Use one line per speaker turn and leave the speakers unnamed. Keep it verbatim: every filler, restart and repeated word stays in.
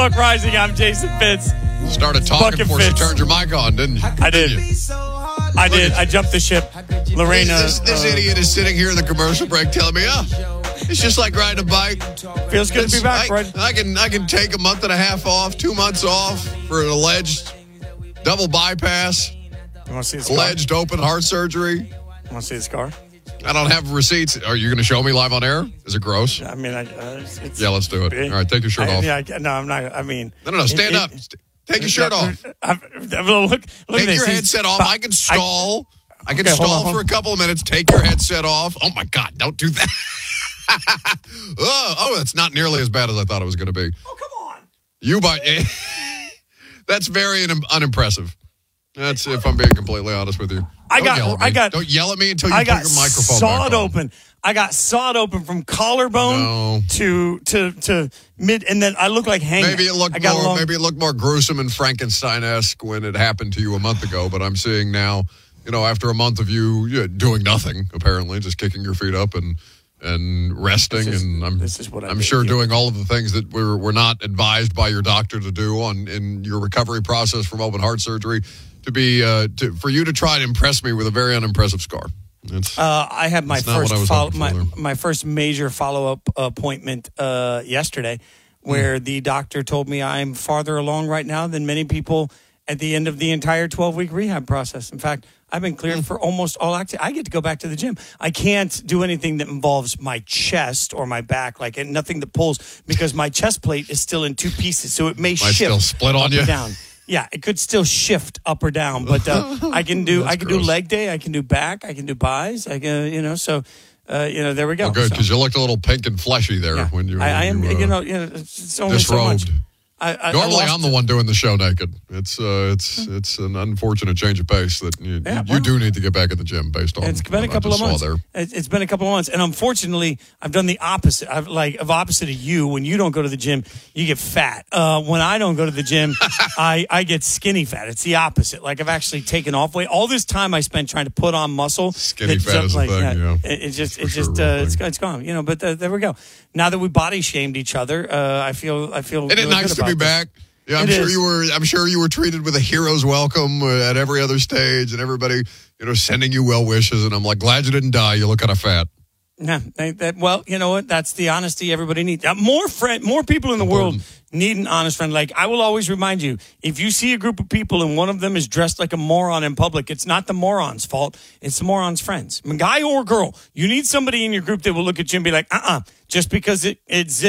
Buck Rising, I'm Jason Fitz.
Started talking
Bucket
before
Fitz.
she turned your mic on, didn't you?
I did.
Didn't you?
I did. I jumped the ship. Lorena.
This, this
uh,
idiot is sitting here in the commercial break telling me, oh, it's just like riding a bike.
Feels good to be back,
I,
right?
I can I can take a month and a half off, two months off for an alleged double bypass,
You want to see the scar?
alleged open heart surgery.
Want to see the scar?
I don't have receipts. Are you going to show me live on air? Is it gross?
I mean, I, uh, it's, it's
Yeah, let's do it.
big.
All right, take your shirt
I,
off.
Yeah, I, no, I'm not. I mean,
No, no, no. Stand
it-
up.
it-
St- Take your shirt off.
I'm, I'm, look, look
Take
at this.
your
He's-
headset off.
but
I can stall. I, can
Okay, hold
stall
on, hold
for
on.
a couple of minutes. Take your headset off. Oh, my God. Don't do that. oh, oh, that's not nearly as bad as I thought it was going to be.
Oh, come on.
You by That's very un- unimpressive. That's if I'm being completely honest with you.
I
Don't
got-
yell at me.
I got-
Don't yell at me until you
I
put
got
your microphone
sawed
back on.
open. I got sawed open from collarbone
No.
to to to mid, and then I look like hangman.
Maybe it looked
I got
more.
long-
Maybe it looked more gruesome and Frankenstein-esque when it happened to you a month ago. But I'm seeing now, you know, after a month of you yeah, doing nothing, apparently just kicking your feet up and and resting,
This is-
and I'm
this is what I
I'm
did,
sure
yeah.
doing all of the things that we're we're not advised by your doctor to do on in your recovery process from open heart surgery. To be uh, to for you to try to impress me with a very unimpressive scar. It's,
Uh, I had my
That's not what
first
I was
follow,
hoping
my
for there.
my first major follow up appointment uh, yesterday, where
Hmm.
the doctor told me I'm farther along right now than many people at the end of the entire twelve week rehab process. In fact, I've been cleared
Hmm.
for almost all activity. I get to go back to the gym. I can't do anything that involves my chest or my back, like and nothing that pulls, because my chest plate is still in two pieces, so it may
Might
shift
still split on
up
you.
or down. Yeah, it could still shift up or down, but uh, I can do
That's
I can do
gross.
leg day, I can do back, I can do buys, I can you know so uh, you know there we go.
oh, good,
So,
because you looked a little pink and fleshy there
yeah.
when you.
I, I
when
am
you, uh,
you know you know it's it's only so much.
disrobed.
I, I,
Normally,
I lost-
I'm the one doing the show naked. It's uh, it's it's an unfortunate change of pace that you,
Yeah,
you,
well-
you do need to get back in the gym based on.
It's been a
what I
couple of
just
months.
saw there.
It- It's been a couple of months, and unfortunately, I've done the opposite. I've like of opposite of you. When you don't go to the gym, you get fat. Uh, when I don't go to the gym, I I get skinny fat. It's the opposite. Like I've actually taken off weight. All this time I spent trying to put on muscle.
Skinny
that
fat
just,
is a
like,
thing, yeah.
It, it just
For
it's
sure
just
a real
uh, it's
thing.
it's gone. You know, but uh, there we go. Now that we body shamed each other, uh, I feel I feel.
Isn't it
really
nice
good
to be
about this.
back? Yeah, I'm
It
sure
is.
you were. I'm sure you were treated with a hero's welcome uh, at every other stage, and everybody, you know, sending you well wishes. And I'm like, glad you didn't die. You look kind of fat.
Yeah, they, that, well, you know what? That's the honesty everybody needs. Uh, more friend, more people in the world need an honest friend. Like I will always remind you, if you see a group of people and one of them is dressed like a moron in public, it's not the moron's fault. It's the moron's friends, I mean, guy or girl. You need somebody in your group that will look at you and be like, uh-uh, just because it, it's